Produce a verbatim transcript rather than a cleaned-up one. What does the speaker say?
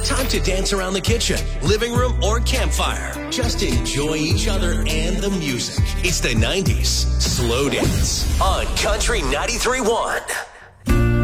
Time to dance around the kitchen, living room, or campfire. Just enjoy each other and the music. It's the nineties Slow Dance on Country ninety-three point one.